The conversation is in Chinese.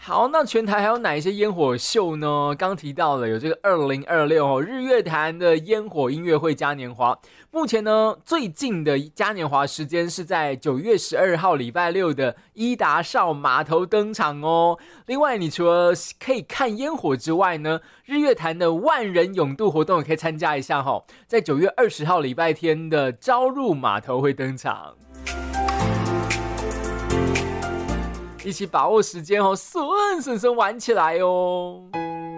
好，那全台还有哪一些烟火秀呢？刚提到了有这个2026日月潭的烟火音乐会嘉年华。目前呢，最近的嘉年华时间是在9月12号礼拜六的伊达邵码头登场哦。另外，你除了可以看烟火之外呢，日月潭的万人泳渡活动也可以参加一下哦。在9月20号礼拜天的朝入码头会登场。一起把握时间哦，顺玩起来哦。